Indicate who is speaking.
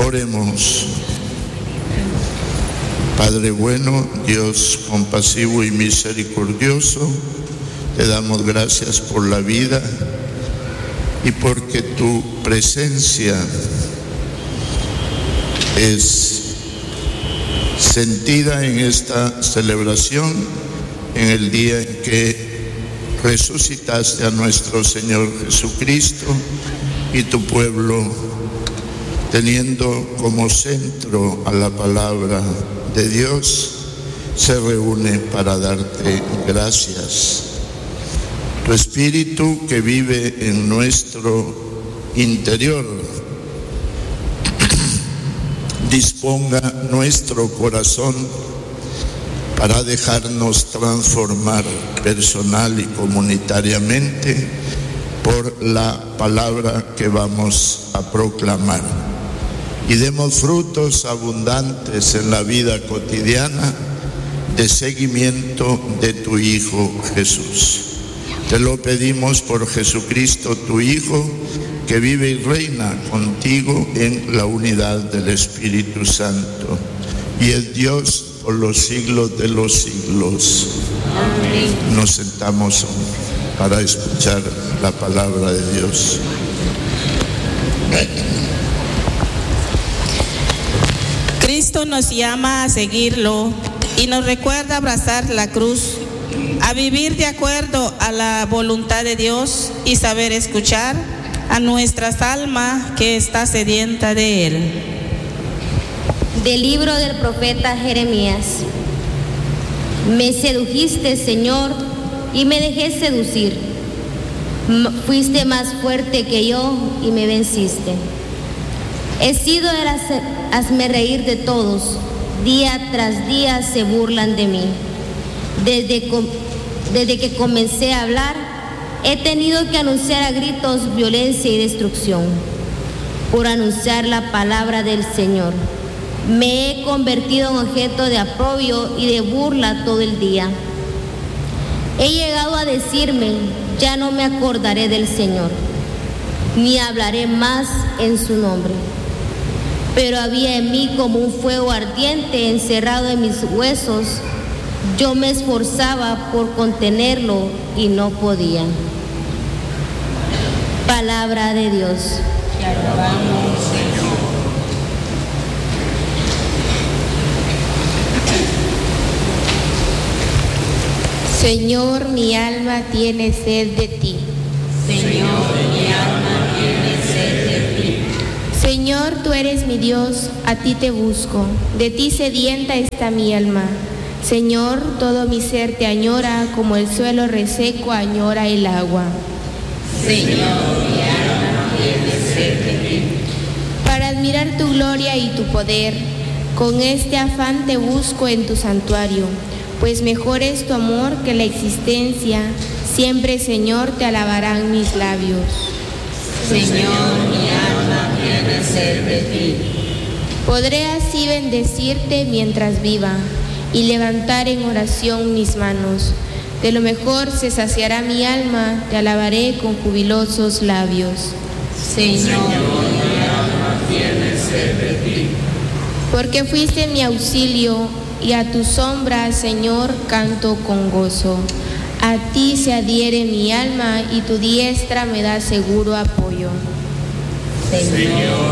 Speaker 1: Oremos. Padre bueno, Dios compasivo y misericordioso, te damos gracias por la vida y porque tu presencia es sentida en esta celebración, en el día en que resucitaste a nuestro Señor Jesucristo y tu pueblo, teniendo como centro a la palabra de Dios, se reúne para darte gracias. Tu Espíritu que vive en nuestro interior, disponga nuestro corazón para dejarnos transformar personal y comunitariamente por la palabra que vamos a proclamar. Y demos frutos abundantes en la vida cotidiana de seguimiento de tu Hijo Jesús. Te lo pedimos por Jesucristo, tu Hijo, que vive y reina contigo en la unidad del Espíritu Santo, y es Dios por los siglos de los siglos. Amén. Nos sentamos para escuchar la palabra de Dios.
Speaker 2: Cristo nos llama a seguirlo y nos recuerda abrazar la cruz, a vivir de acuerdo a la voluntad de Dios y saber escuchar a nuestras almas que está sedienta de Él.
Speaker 3: Del libro del profeta Jeremías. Me sedujiste, Señor, y me dejé seducir. Fuiste más fuerte que yo y me venciste. He sido el hazme reír de todos. Día tras día se burlan de mí. Desde que comencé a hablar, he tenido que anunciar a gritos violencia y destrucción. Por anunciar la palabra del Señor, me he convertido en objeto de aprobio y de burla todo el día. He llegado a decirme, ya no me acordaré del Señor, ni hablaré más en su nombre. Pero había en mí como un fuego ardiente encerrado en mis huesos. Yo me esforzaba por contenerlo y no podía. Palabra de Dios.
Speaker 4: Te alabamos, Señor.
Speaker 5: Señor, mi alma tiene sed de ti.
Speaker 4: Señor, mi alma tiene sed de ti.
Speaker 5: Señor, tú eres mi Dios, a ti te busco. De ti sedienta está mi alma. Señor, todo mi ser te añora, como el suelo reseco añora el agua.
Speaker 4: Señor, mi alma tiene sed de ti.
Speaker 5: Para admirar tu gloria y tu poder, con este afán te busco en tu santuario, pues mejor es tu amor que la existencia. Siempre, Señor, te alabarán mis labios.
Speaker 4: Señor, mi alma tiene sed de ti.
Speaker 5: Podré así bendecirte mientras viva y levantar en oración mis manos. De lo mejor se saciará mi alma, te alabaré con jubilosos labios.
Speaker 4: Señor, mi alma tiene sed de ti.
Speaker 5: Porque fuiste mi auxilio y a tu sombra, Señor, canto con gozo. A ti se adhiere mi alma y tu diestra me da seguro apoyo.
Speaker 4: Señor,